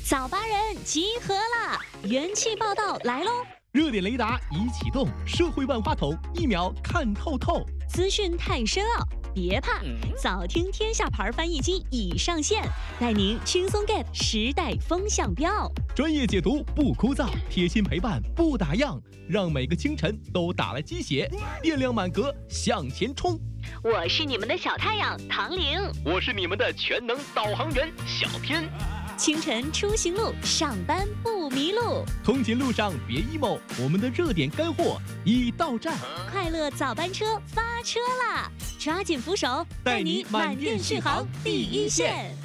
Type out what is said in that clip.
早八人集合啦！元气报道来喽！ 热点雷达已启动，社会万花筒一秒看透透。 资讯太深奥，别怕，早听天下牌翻译机已上线，带您轻松 get 时代风向标。 专业解读不枯燥，贴心陪伴不打烊，让每个清晨都打了鸡血，电量满格向前冲。 我是你们的小太阳唐玲， 我是你们的全能导航员小天。 清晨出行路，上班不迷路。 通勤路上别 emo， 我们的热点干货已到站。 快乐早班车发车啦！抓紧扶手，带你满电续航第一线。